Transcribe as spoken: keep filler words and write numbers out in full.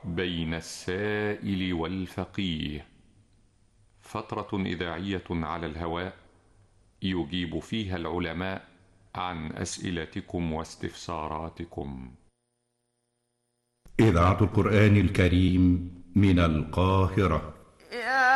بين السائل والفقيه، فترة إذاعية على الهواء يجيب فيها العلماء عن أسئلتكم واستفساراتكم. إذاعة القرآن الكريم من القاهرة.